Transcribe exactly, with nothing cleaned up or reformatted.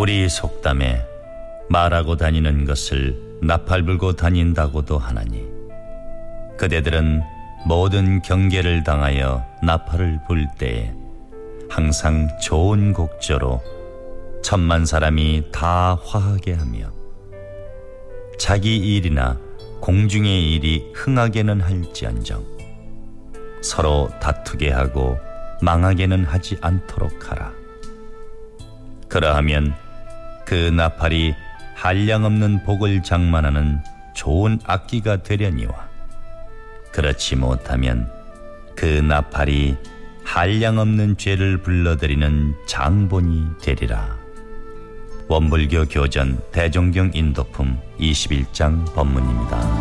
우리 속담에 말하고 다니는 것을 나팔 불고 다닌다고도 하나니, 그대들은 모든 경계를 당하여 나팔을 불 때에 항상 좋은 곡조로 천만 사람이 다 화하게 하며 자기 일이나 공중의 일이 흥하게는 할지언정 서로 다투게 하고 망하게는 하지 않도록 하라. 그러하면 그 나팔이 한량없는 복을 장만하는 좋은 악기가 되려니와, 그렇지 못하면 그 나팔이 한량없는 죄를 불러들이는 장본이 되리라. 원불교 교전 대종경 인도품 이십일 장 법문입니다.